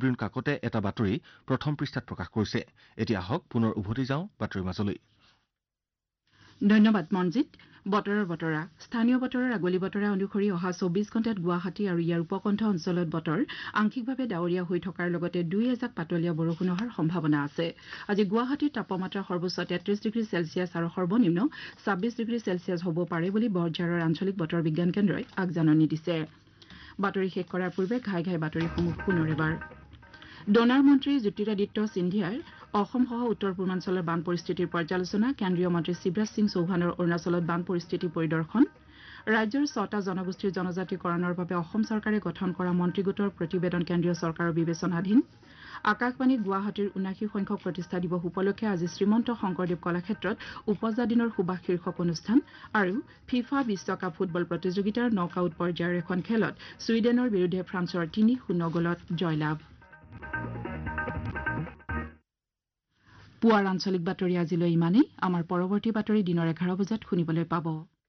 অগ্ৰীণ কাকতে এটা বাতৰি প্ৰথম পৃষ্ঠাত প্ৰকাশ কৰিছে। এতিয়া আহক পুনৰ উভতি যাওঁ বাতৰিৰ মাজলৈ। ধন্যবাদ মনজিত। বতৰৰ বতৰা স্থানীয় বতৰৰ আগলি বতৰা অনুসৰি অহা 24 ঘণ্টাত গুৱাহাটী আৰু ইয়াৰ উপকণ্ঠ অঞ্চলত বতৰ আংশিকভাৱে ডাৱৰীয়া হৈ থকাৰ লগতে দুই এজাক পাতলীয়া বৰষুণ হোৱাৰ সম্ভাৱনা আছে। আজি গুৱাহাটীৰ তাপমাত্ৰা সৰ্বোচ্চ 33 ডিগ্ৰী চেলছিয়াছ আৰু সৰ্বনিম্ন 26 ডিগ্ৰী চেলছিয়াছ হ'ব পাৰে বুলি বৰঝাৰৰ আঞ্চলিক বতৰ বিজ্ঞান কেন্দ্ৰই আগজাননী দিছে। বাতৰি শেষ কৰাৰ পূৰ্বে ঘাই ঘাই বাতৰিসমূহ পুনৰ এবাৰ। ডনাৰ মন্ত্ৰী জ্যোতিৰাদিত্য সিন্ধিয়াৰ অসমসহ উত্তৰ পূৰ্বাঞ্চলৰ বান পৰিস্থিতিৰ পৰ্যালোচনা, কেন্দ্ৰীয় মন্ত্ৰী শিৱৰাজ সিং চৌহানৰ অৰুণাচলত বান পৰিস্থিতি পৰিদৰ্শন, ৰাজ্যৰ 6টা জনগোষ্ঠীৰ জনজাতিকৰণৰ বাবে অসম চৰকাৰে গঠন কৰা মন্ত্ৰীগোটৰ প্ৰতিবেদন কেন্দ্ৰীয় চৰকাৰৰ বিবেচনাধীন, আকাশবাণী গুৱাহাটীৰ ৭৯ সংখ্যক প্ৰতিষ্ঠা দিৱস উপলক্ষে আজি শ্ৰীমন্ত শংকৰদেৱ কলাক্ষেত্ৰত উপজা দিনৰ সুবাস শীৰ্ষক অনুষ্ঠান আৰু ফিফা বিশ্বকাপ ফুটবল প্ৰতিযোগিতাৰ নকআউট পৰ্যায়ৰ এখন খেলত ছুইডেনৰ বিৰুদ্ধে ফ্ৰান্সৰ ৩-০ গলত জয়লাভ। পুৱাৰ আঞ্চলিক বাতৰি আজিলৈ ইমানেই। আমাৰ পৰৱৰ্তী বাতৰি দিনৰ 11 বজাত শুনিবলৈ পাব।